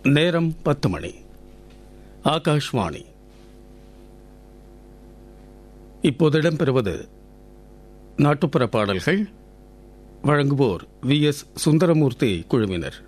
நேரம் 10 மணி. ஆகாஷ்வாணி. இப்போது இடம்பெறுவது நாட்டுப்புற பாடல்கள். வழங்குவோர் வி.எஸ். சுந்தரமூர்த்தி குழுவினர்.